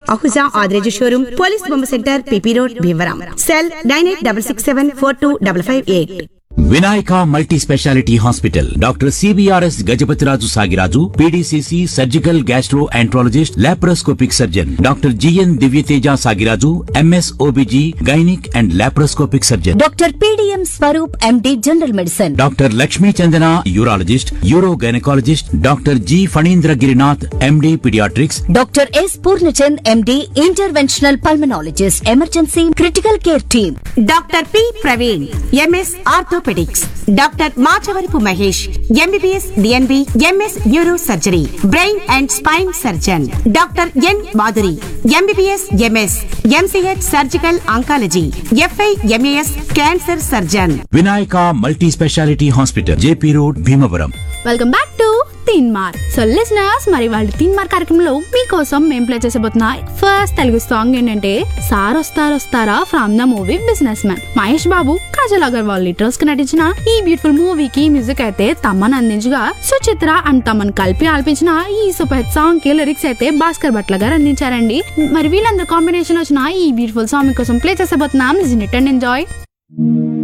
Ahuja Adireju showroom, police బొమ్మ centre, PP road, Bhimavaram. Cell 9866742558. Vinayaka multi speciality hospital doctor CBRS Gajapathiraju Sagiraju, PDCC surgical gastro enterologist, laparoscopic surgeon doctor GN Divyateja Sagiraju, MS OBG gynaec and laparoscopic surgeon doctor PDM Swaroop MD general medicine, doctor Lakshmi Chandana urologist, euro gynaecologist, doctor G Phanindra Girinath MD paediatrics, doctor yes Purnachand MD interventional pulmonologist, emergency critical care team, doctor P Praveen MS orthopaedics, doctor Machavarapu Mahesh MBBS DNB MS neuro surgery, brain and spine surgeon, doctor N Madhuri MBBS MS MCh surgical oncology, f i MAS cancer surgeon. Vinayaka multi speciality hospital, JP road, Bhimavaram. Welcome back to Teenmar. So listeners, మరి వాళ్ళ తీన్మార్ కార్యక్రమంలో మీకోసం మేము play చేసబోతున్న first Telugu song ఏంటంటే sir వస్తారా from the movie business man. Mahesh Babu, Kajal Agarwal litres కి నటించిన ఈ బ్యూటిఫుల్ మూవీకి మ్యూజిక్ అయితే తమ్మన్ అందించగా, సుచిత్ర అండ్ తమ్మన్ కలిపి ఆలపించిన ఈ సూపర్ హిట్ సాంగ్ కి లిరిక్స్ అయితే భాస్కర్ భట్ల గారు అందించారండి. మరి వీళ్ళందరూ కాంబినేషన్ వచ్చిన ఈ బ్యూటిఫుల్ సాంగ్ కోసం play చేసబోతున్నాం. Listen it and enjoy.